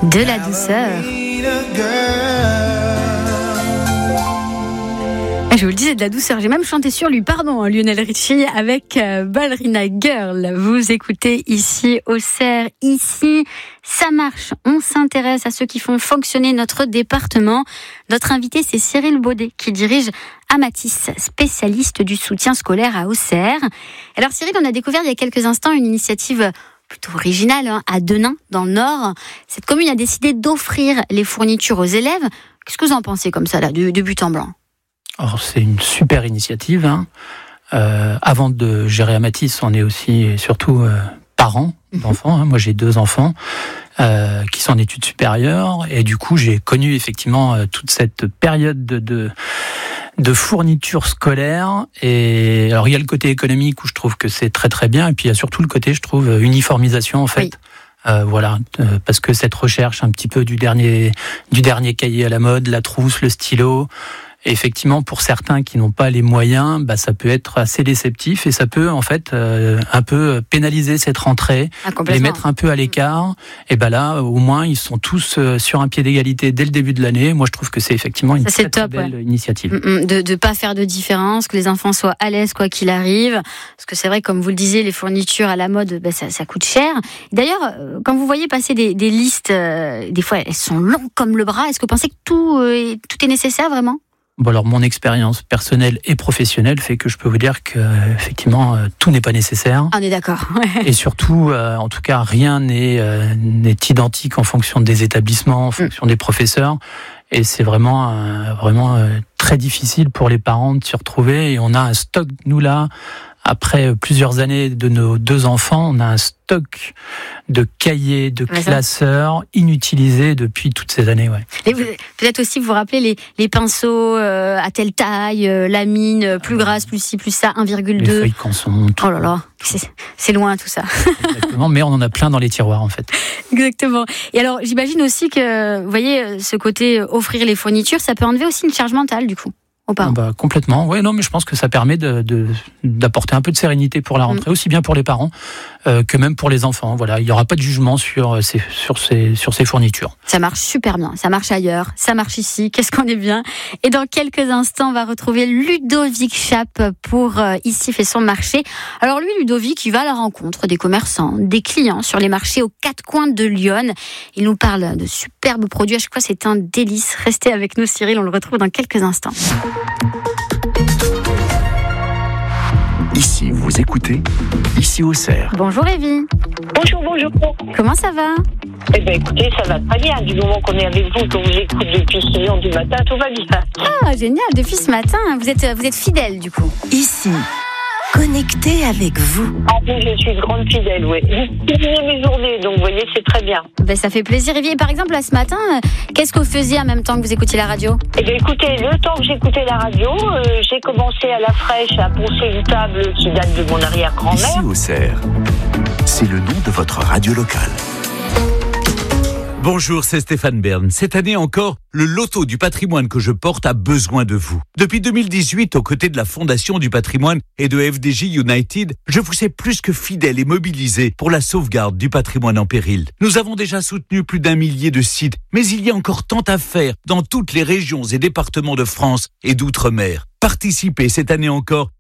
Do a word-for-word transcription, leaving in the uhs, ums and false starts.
De la douceur. Je vous le disais, de la douceur. J'ai même chanté sur lui, pardon, Lionel Richie, avec euh, Ballerina Girl. Vous écoutez ici au Cerf, ici, ça marche. On s'intéresse à ceux qui font fonctionner notre département. Notre invité, c'est Cyril Baudet, qui dirige Amatis, spécialiste du soutien scolaire à Auxerre. Alors Cyril, on a découvert il y a quelques instants une initiative plutôt originale hein, à Denain, dans le Nord. Cette commune a décidé d'offrir les fournitures aux élèves. Qu'est-ce que vous en pensez comme ça, là, de, de but en blanc ? Alors, c'est une super initiative. Hein. Euh, avant de gérer Amatis, on est aussi et surtout euh, parents d'enfants. Hein. Moi, j'ai deux enfants euh, qui sont en études supérieures. Et du coup, j'ai connu effectivement euh, toute cette période de, de, de fourniture scolaire. Et alors, il y a le côté économique où je trouve que c'est très très bien. Et puis, il y a surtout le côté, je trouve, uniformisation en fait. Oui. Euh, voilà, euh, parce que cette recherche un petit peu du dernier, du dernier cahier à la mode, la trousse, le stylo... Et effectivement, pour certains qui n'ont pas les moyens, bah, ça peut être assez déceptif et ça peut en fait euh, un peu pénaliser cette rentrée, ah, les mettre un peu à l'écart. Et ben bah là, au moins, ils sont tous euh, sur un pied d'égalité dès le début de l'année. Moi, je trouve que c'est effectivement une ça, très, top, très belle ouais. initiative. De ne pas faire de différence, que les enfants soient à l'aise quoi qu'il arrive. Parce que c'est vrai, comme vous le disiez, les fournitures à la mode, bah, ça, ça coûte cher. D'ailleurs, quand vous voyez passer des, des listes, euh, des fois elles sont longues comme le bras. Est-ce que vous pensez que tout, euh, tout est nécessaire vraiment ? Bon alors mon expérience personnelle et professionnelle fait que je peux vous dire que effectivement euh, tout n'est pas nécessaire. On est d'accord. Et surtout, euh, en tout cas, rien n'est euh, n'est identique en fonction des établissements, en fonction mm. des professeurs. Et c'est vraiment euh, vraiment euh, très difficile pour les parents de s'y retrouver. Et on a un stock nous là. Après plusieurs années de nos deux enfants, on a un stock de cahiers, de ouais, classeurs inutilisés depuis toutes ces années. Ouais. Et vous, peut-être aussi vous vous rappelez les, les pinceaux euh, à telle taille, euh, la mine, plus grasse, plus ci, plus ça, un virgule deux. Les feuilles canson. Oh là là, c'est, c'est loin tout ça. Exactement, mais on en a plein dans les tiroirs en fait. Exactement. Et alors j'imagine aussi que, vous voyez, ce côté offrir les fournitures, ça peut enlever aussi une charge mentale du coup. Ah bah, complètement. Ouais, non, mais je pense que ça permet de, de, d'apporter un peu de sérénité pour la rentrée, mmh. aussi bien pour les parents euh, que même pour les enfants. Voilà, il n'y aura pas de jugement sur ces, sur ces, sur ces fournitures. Ça marche super bien. Ça marche ailleurs, ça marche ici. Qu'est-ce qu'on est bien. Et dans quelques instants, on va retrouver Ludovic Chape pour euh, Ici fait son marché. Alors lui, Ludovic, il va à la rencontre des commerçants, des clients sur les marchés aux quatre coins de Lyon. Il nous parle de superbes produits. À chaque fois, c'est un délice. Restez avec nous, Cyril. On le retrouve dans quelques instants. Ici, vous écoutez, ici au Cerf. Bonjour Evie. Bonjour, bonjour. Comment ça va ? Eh bien écoutez, ça va très bien. Du moment qu'on est avec vous, qu'on vous écoute depuis six heures du matin, tout va bien. Ah, génial, depuis ce matin, vous êtes, vous êtes fidèle du coup. Ici, connecté avec vous. En plus, je suis une grande fidèle, oui. Vous terminez mes journées, donc vous voyez, c'est très bien. Ben, ça fait plaisir. Evie, par exemple, là, ce matin, qu'est-ce que vous faisiez en même temps que vous écoutiez la radio ? Eh bien écoutez, le temps que j'écoutais la radio, euh, j'ai commencé à la fraîche à poncer une table qui date de mon arrière-grand-mère. Ici au Cerf, c'est le nom de votre radio locale. Bonjour, c'est Stéphane Bern. Cette année encore, le loto du patrimoine que je porte a besoin de vous. Depuis deux mille dix-huit, aux côtés de la Fondation du patrimoine et de F D J United, je vous ai plus que fidèle et mobilisé pour la sauvegarde du patrimoine en péril. Nous avons déjà soutenu plus d'un millier de sites, mais il y a encore tant à faire dans toutes les régions et départements de France et d'outre-mer. Participez cette année encore